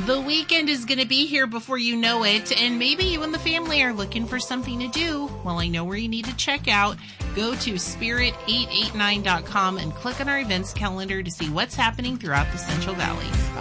The weekend is going to be here before you know it, and maybe you and the family are looking for something to do. Well, I know where you need to check out. Go to spirit889.com and click on our events calendar to see what's happening throughout the Central Valley.